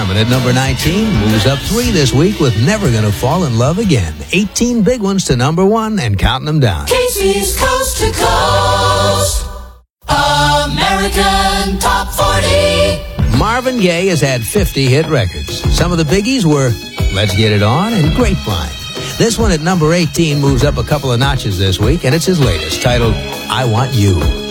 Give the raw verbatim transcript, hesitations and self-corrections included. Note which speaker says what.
Speaker 1: Carmen at number nineteen moves up three this week with Never Gonna Fall in Love Again. eighteen big ones to number one and counting them down.
Speaker 2: Casey's Coast to Coast American Top forty.
Speaker 1: Marvin Gaye has had fifty hit records. Some of the biggies were Let's Get It On and Grapevine. This one at number eighteen moves up a couple of notches this week, and it's his latest, titled I Want You.